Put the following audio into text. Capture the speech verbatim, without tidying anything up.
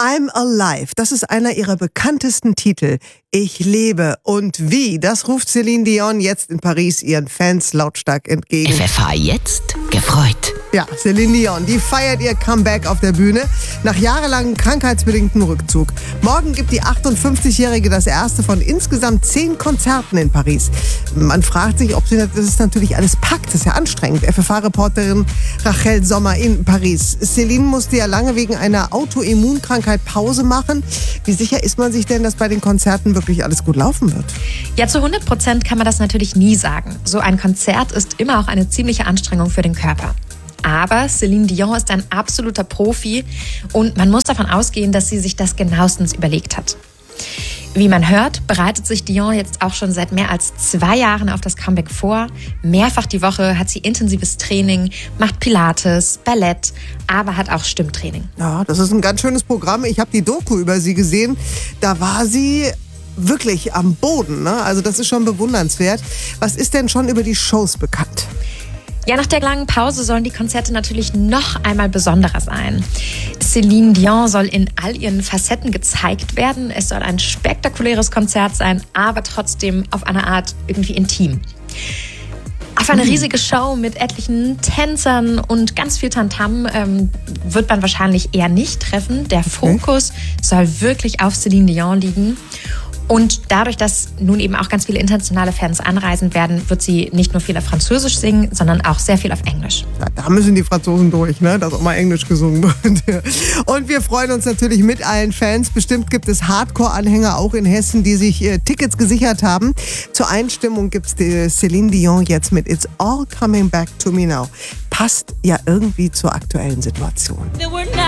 I'm Alive, das ist einer ihrer bekanntesten Titel. Ich lebe und wie, das ruft Celine Dion jetzt in Paris ihren Fans lautstark entgegen. F F H jetzt gefreut. Ja, Celine Dion, die feiert ihr Comeback auf der Bühne nach jahrelangem krankheitsbedingtem Rückzug. Morgen gibt die achtundfünfzigjährige das erste von insgesamt zehn Konzerten in Paris. Man fragt sich, ob sie das ist natürlich alles packt. Das ist ja anstrengend. F F H-Reporterin Rachel Sommer in Paris. Celine musste ja lange wegen einer Autoimmunkrankheit Pause machen. Wie sicher ist man sich denn, dass bei den Konzerten wirklich alles gut laufen wird? Ja, zu hundert Prozent kann man das natürlich nie sagen. So ein Konzert ist immer auch eine ziemliche Anstrengung für den Körper. Aber Celine Dion ist ein absoluter Profi und man muss davon ausgehen, dass sie sich das genauestens überlegt hat. Wie man hört, bereitet sich Dion jetzt auch schon seit mehr als zwei Jahren auf das Comeback vor. Mehrfach die Woche hat sie intensives Training, macht Pilates, Ballett, aber hat auch Stimmtraining. Ja, das ist ein ganz schönes Programm. Ich habe die Doku über sie gesehen. Da war sie wirklich am Boden, ne? Also das ist schon bewundernswert. Was ist denn schon über die Shows bekannt? Ja, nach der langen Pause sollen die Konzerte natürlich noch einmal besonderer sein. Celine Dion soll in all ihren Facetten gezeigt werden. Es soll ein spektakuläres Konzert sein, aber trotzdem auf eine Art irgendwie intim. Auf eine riesige Show mit etlichen Tänzern und ganz viel Tamtam ähm, wird man wahrscheinlich eher nicht treffen. Der Fokus soll wirklich auf Celine Dion liegen. Und dadurch, dass nun eben auch ganz viele internationale Fans anreisen werden, wird sie nicht nur viel auf Französisch singen, sondern auch sehr viel auf Englisch. Ja, da müssen die Franzosen durch, ne? Dass auch mal Englisch gesungen wird. Und wir freuen uns natürlich mit allen Fans. Bestimmt gibt es Hardcore-Anhänger auch in Hessen, die sich äh, Tickets gesichert haben. Zur Einstimmung gibt es die Celine Dion jetzt mit It's All Coming Back to Me Now. Passt ja irgendwie zur aktuellen Situation.